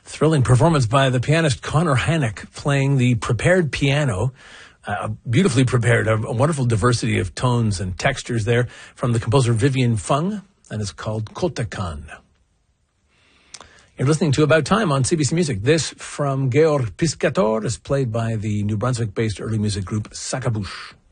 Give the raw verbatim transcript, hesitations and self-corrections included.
Thrilling performance by the pianist Connor Hannock playing the prepared piano, uh, beautifully prepared, a, a wonderful diversity of tones and textures there from the composer Vivian Fung, and it's called Kotakan. You're listening to About Time on C B C Music. This from Georg Piscator is played by the New Brunswick-based early music group Sakabush.